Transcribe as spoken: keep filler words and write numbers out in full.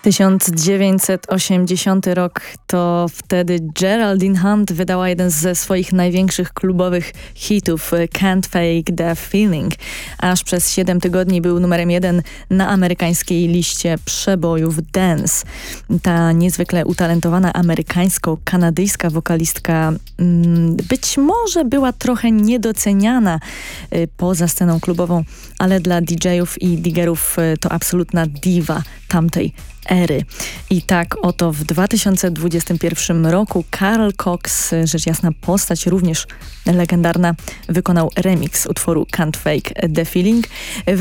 tysiąc dziewięćset osiemdziesiąty rok to wtedy Geraldine Hunt wydała jeden ze swoich największych klubowych hitów Can't Fake the Feeling. Aż przez siedem tygodni był numerem jeden na amerykańskiej liście przebojów dance. Ta niezwykle utalentowana amerykańsko-kanadyjska wokalistka mm, być może była trochę niedoceniana y, poza sceną klubową, ale dla didżejów i digerów y, to absolutna diwa tamtej ery. I tak oto w dwa tysiące dwudziestym pierwszym roku Carl Cox, rzecz jasna postać również legendarna, wykonał remix utworu Can't Fake the Feeling.